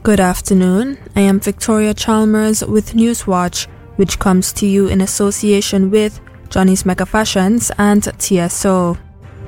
Good afternoon. I am Victoria Chalmers with Newswatch, which comes to you in association with Johnny's Mega Fashions and TSO.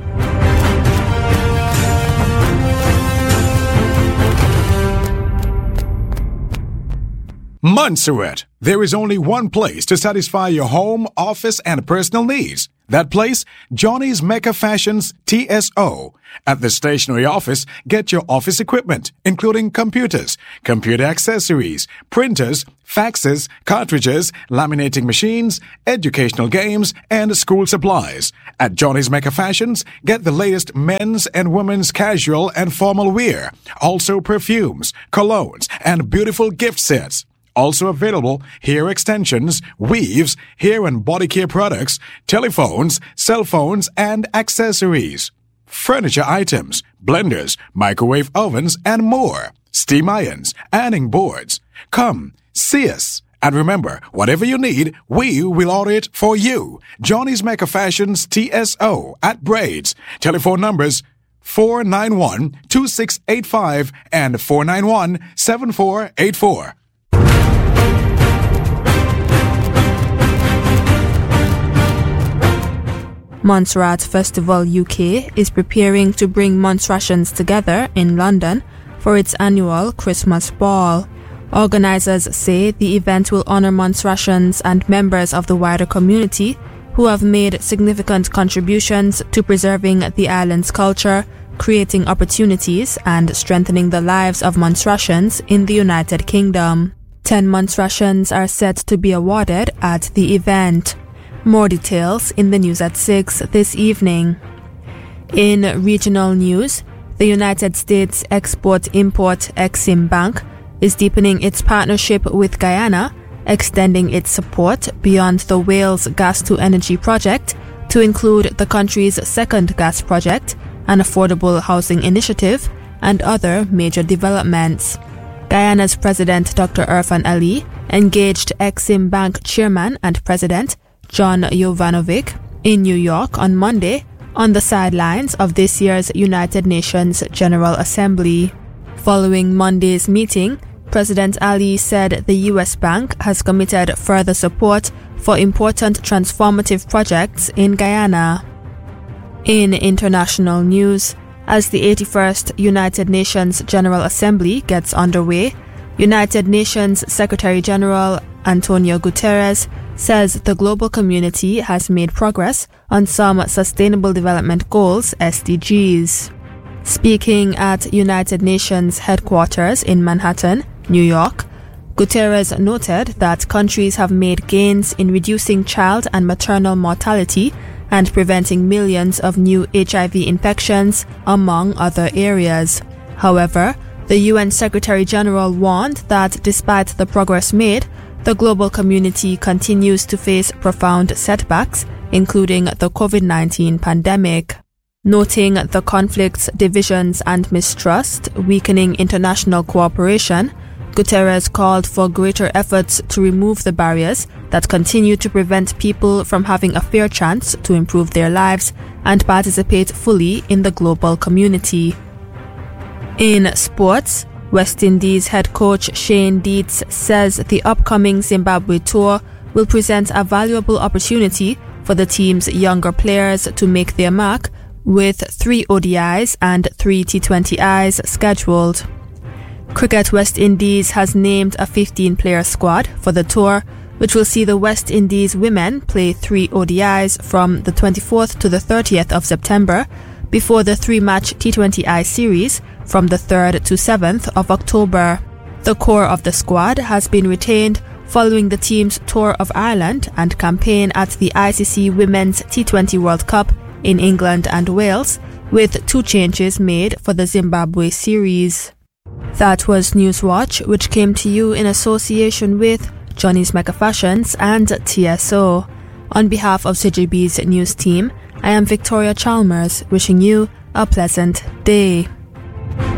Montserrat. There is only one place to satisfy your home, office, and personal needs. That place, Johnny's Mega Fashions TSO. At the stationery office, get your office equipment, including computers, computer accessories, printers, faxes, cartridges, laminating machines, educational games, and school supplies. At Johnny's Mega Fashions, get the latest men's and women's casual and formal wear, also perfumes, colognes, and beautiful gift sets. Also available, hair extensions, weaves, hair and body care products, telephones, cell phones, and accessories. Furniture items, blenders, microwave ovens, and more. Steam irons, ironing boards. Come, see us. And remember, whatever you need, we will order it for you. Johnny's Mega Fashions TSO at Braids. Telephone numbers 491-2685 and 491-7484. Montserrat Festival UK is preparing to bring Montserratians together in London for its annual Christmas Ball. Organisers say the event will honour Montserratians and members of the wider community who have made significant contributions to preserving the island's culture, creating opportunities and strengthening the lives of Montserratians in the United Kingdom. 10 Montserratians are set to be awarded at the event. More details in the news at 6 this evening. In regional news, the United States Export-Import Exim Bank is deepening its partnership with Guyana, extending its support beyond the Wales Gas-to-Energy project to include the country's second gas project, an affordable housing initiative, and other major developments. Guyana's President Dr. Irfan Ali engaged Exim Bank Chairman and President John Jovanovic in New York on Monday on the sidelines of this year's United Nations General Assembly. Following Monday's meeting, President Ali said the U.S. Bank has committed further support for important transformative projects in Guyana. In international news, as the 81st United Nations General Assembly gets underway, United Nations Secretary-General Antonio Guterres says the global community has made progress on some Sustainable Development Goals (SDGs). Speaking at United Nations headquarters in Manhattan, New York, Guterres noted that countries have made gains in reducing child and maternal mortality and preventing millions of new HIV infections, among other areas. However, the UN Secretary-General warned that despite the progress made, the global community continues to face profound setbacks, including the COVID-19 pandemic. Noting the conflicts, divisions, and mistrust weakening international cooperation, Guterres called for greater efforts to remove the barriers that continue to prevent people from having a fair chance to improve their lives and participate fully in the global community. In sports, West Indies head coach Shane Dietz says the upcoming Zimbabwe tour will present a valuable opportunity for the team's younger players to make their mark, with 3 ODIs and 3 T20Is scheduled. Cricket West Indies has named a 15-player squad for the tour, which will see the West Indies women play 3 ODIs from the 24th to the 30th of September, before the 3-match T20I series from the 3rd to 7th of October. The core of the squad has been retained following the team's tour of Ireland and campaign at the ICC Women's T20 World Cup in England and Wales, with 2 changes made for the Zimbabwe series. That was Newswatch, which came to you in association with Johnny's Mega Fashions and TSO. On behalf of CGB's news team, I am Victoria Chalmers, wishing you a pleasant day.